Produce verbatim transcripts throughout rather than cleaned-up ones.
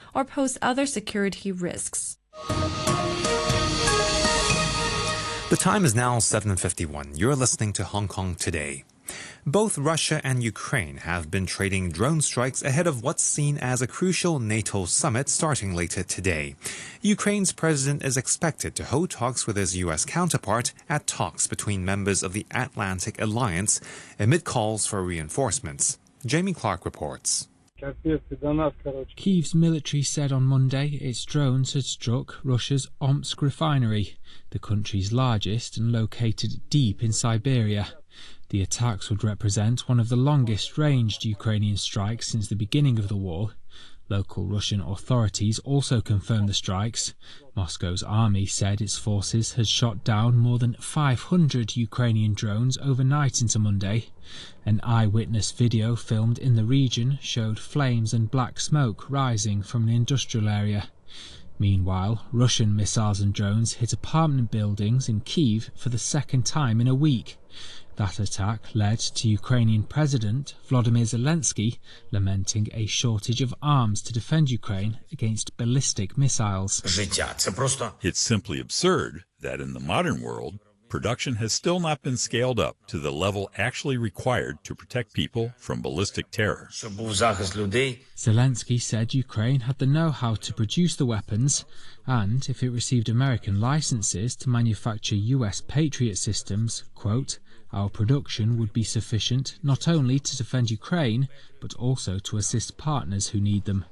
or pose other security risks. The time is now seven fifty-one. You're listening to Hong Kong Today. Both Russia and Ukraine have been trading drone strikes ahead of what's seen as a crucial NATO summit starting later today. Ukraine's president is expected to hold talks with his U S counterpart at talks between members of the Atlantic Alliance amid calls for reinforcements. Jamie Clark reports. Kyiv's military said on Monday its drones had struck Russia's Omsk refinery, the country's largest and located deep in Siberia. The attacks would represent one of the longest-ranged Ukrainian strikes since the beginning of the war. Local Russian authorities also confirmed the strikes. Moscow's army said its forces had shot down more than five hundred Ukrainian drones overnight into Monday. An eyewitness video filmed in the region showed flames and black smoke rising from an industrial area. Meanwhile, Russian missiles and drones hit apartment buildings in Kyiv for the second time in a week. That attack led to Ukrainian President Volodymyr Zelensky lamenting a shortage of arms to defend Ukraine against ballistic missiles. It's simply absurd that in the modern world, production has still not been scaled up to the level actually required to protect people from ballistic terror. Zelensky said Ukraine had the know-how to produce the weapons, and if it received American licenses to manufacture U S Patriot systems, quote, our production would be sufficient not only to defend Ukraine, but also to assist partners who need them.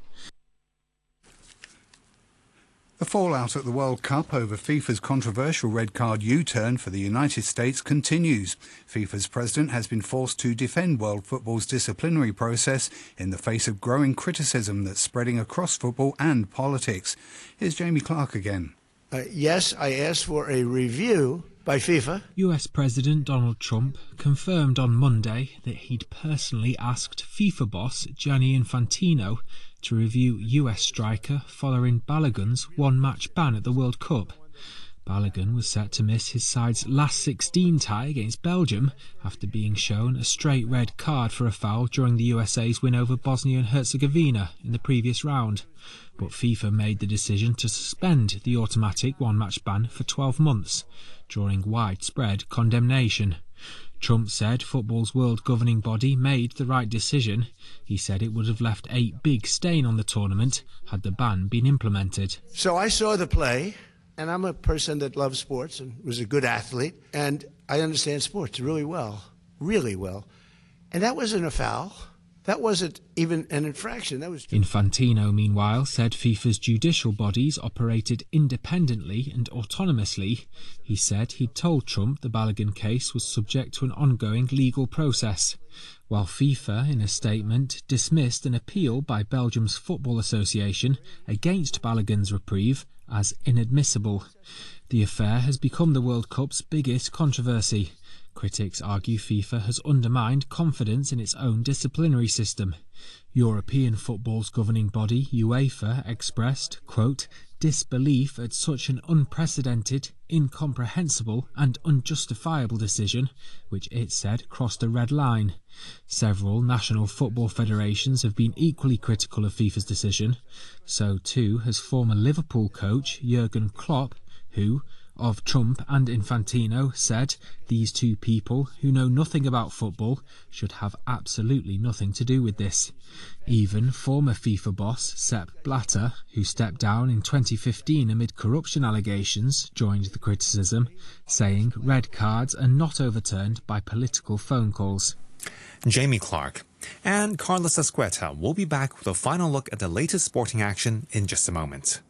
The fallout at the World Cup over FIFA's controversial red card U-turn for the United States continues. FIFA's president has been forced to defend world football's disciplinary process in the face of growing criticism that's spreading across football and politics. Here's Jamie Clark again. Uh, yes, I asked for a review by FIFA. U S President Donald Trump confirmed on Monday that he'd personally asked FIFA boss Gianni Infantino to review U S striker following Balogun's one-match ban at the World Cup. Balogun was set to miss his side's last sixteen tie against Belgium after being shown a straight red card for a foul during the U S A's win over Bosnia and Herzegovina in the previous round. But FIFA made the decision to suspend the automatic one-match ban for twelve months, drawing widespread condemnation. Trump said football's world governing body made the right decision. He said it would have left a big stain on the tournament had the ban been implemented. So I saw the play, and I'm a person that loves sports and was a good athlete, and I understand sports really well, really well. And that wasn't a foul. That wasn't even an infraction. That was. Infantino, meanwhile, said FIFA's judicial bodies operated independently and autonomously. He said he'd told Trump the Balogun case was subject to an ongoing legal process, while FIFA, in a statement, dismissed an appeal by Belgium's Football Association against Balogun's reprieve as inadmissible. The affair has become the World Cup's biggest controversy. Critics argue FIFA has undermined confidence in its own disciplinary system. European football's governing body, UEFA, expressed, quote, disbelief at such an unprecedented, incomprehensible and unjustifiable decision, which it said crossed a red line. Several national football federations have been equally critical of FIFA's decision. So too has former Liverpool coach Jurgen Klopp, who, of Trump and Infantino, said these two people who know nothing about football should have absolutely nothing to do with this. Even former FIFA boss Sepp Blatter, who stepped down in twenty fifteen amid corruption allegations, joined the criticism, saying red cards are not overturned by political phone calls. Jamie Clark. And Carlos Esqueta will be back with a final look at the latest sporting action in just a moment.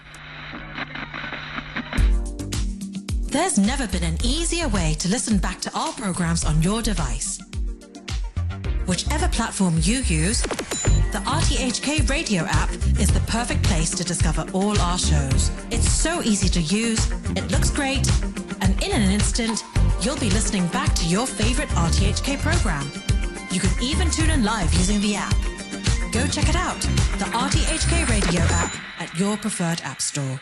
There's never been an easier way to listen back to our programs on your device. Whichever platform you use, the R T H K Radio app is the perfect place to discover all our shows. It's so easy to use, it looks great, and in an instant, you'll be listening back to your favorite R T H K program. You can even tune in live using the app. Go check it out, the R T H K Radio app at your preferred app store.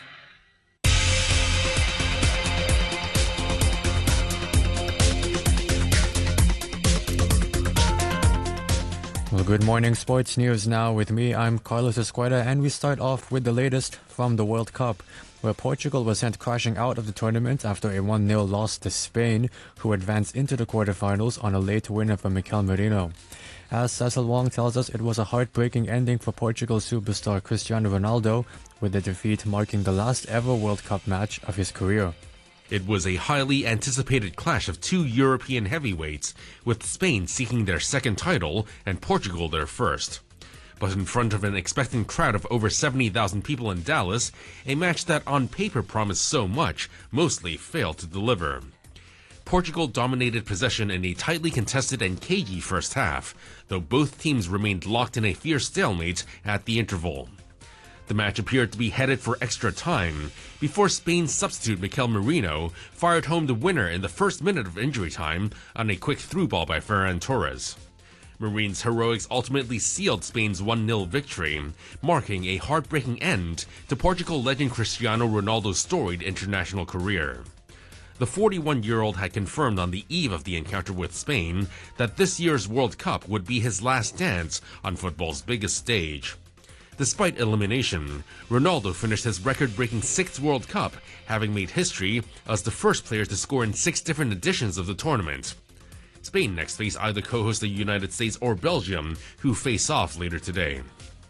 Well, good morning, sports news now with me. I'm Carlos Escueda, and we start off with the latest from the World Cup, where Portugal was sent crashing out of the tournament after a one nil loss to Spain, who advanced into the quarterfinals on a late winner from Mikel Merino. As Cecil Wong tells us, it was a heartbreaking ending for Portugal superstar Cristiano Ronaldo, with the defeat marking the last ever World Cup match of his career. It was a highly anticipated clash of two European heavyweights, with Spain seeking their second title and Portugal their first. But in front of an expectant crowd of over seventy thousand people in Dallas, a match that on paper promised so much mostly failed to deliver. Portugal dominated possession in a tightly contested and cagey first half, though both teams remained locked in a fierce stalemate at the interval. The match appeared to be headed for extra time before Spain's substitute Mikel Merino fired home the winner in the first minute of injury time on a quick through ball by Ferran Torres. Marines' heroics ultimately sealed Spain's one nil victory, marking a heartbreaking end to Portugal legend Cristiano Ronaldo's storied international career. The forty-one-year-old had confirmed on the eve of the encounter with Spain that this year's World Cup would be his last dance on football's biggest stage. Despite elimination, Ronaldo finished his record-breaking sixth World Cup, having made history as the first player to score in six different editions of the tournament. Spain next face either co-host the United States or Belgium, who face off later today.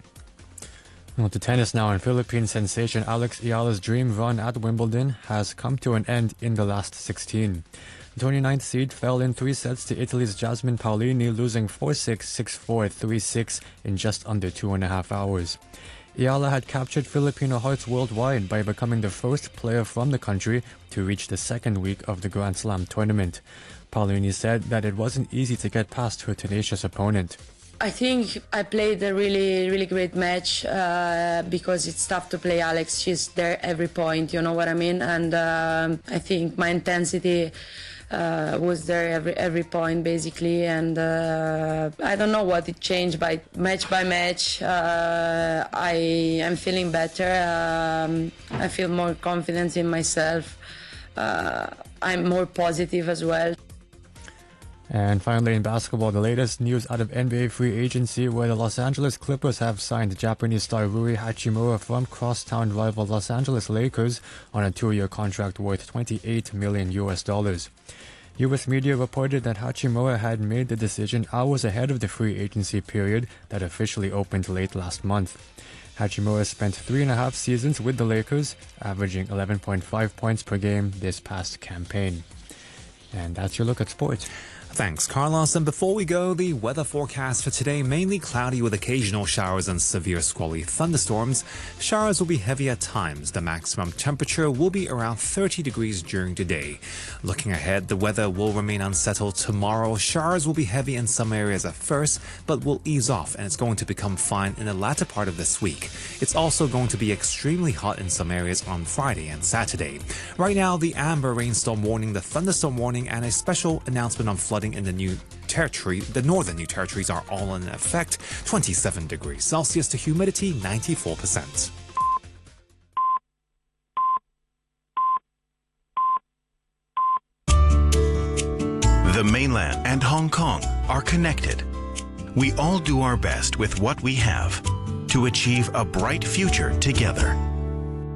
Well, to tennis now, and Philippine sensation Alex Ayala's dream run at Wimbledon has come to an end in the last sixteen. The twenty-ninth seed fell in three sets to Italy's Jasmine Paolini, losing four six, six four, three six in just under two and a half hours. Ayala had captured Filipino hearts worldwide by becoming the first player from the country to reach the second week of the Grand Slam tournament. Paolini said that it wasn't easy to get past her tenacious opponent. I think I played a really, really great match uh, because it's tough to play Alex. She's there every point, you know what I mean? And uh, I think my intensity uh, was there every every point, basically. And uh, I don't know what it changed by match by match. Uh, I am feeling better. Um, I feel more confidence in myself. Uh, I'm more positive as well. And finally in basketball, the latest news out of N B A free agency, where the Los Angeles Clippers have signed Japanese star Rui Hachimura from crosstown rival Los Angeles Lakers on a two-year contract worth twenty-eight million U S dollars. U S media reported that Hachimura had made the decision hours ahead of the free agency period that officially opened late last month. Hachimura spent three and a half seasons with the Lakers, averaging eleven point five points per game this past campaign. And that's your look at sports. Thanks, Carlos. And before we go, the weather forecast for today, mainly cloudy with occasional showers and severe squally thunderstorms. Showers will be heavy at times. The maximum temperature will be around thirty degrees during the day. Looking ahead, the weather will remain unsettled tomorrow. Showers will be heavy in some areas at first, but will ease off, and it's going to become fine in the latter part of this week. It's also going to be extremely hot in some areas on Friday and Saturday. Right now, the amber rainstorm warning, the thunderstorm warning, and a special announcement on flooding in the new territory, the northern new territories are all in effect. twenty-seven degrees Celsius to humidity ninety-four percent. The mainland and Hong Kong are connected. We all do our best with what we have to achieve a bright future together.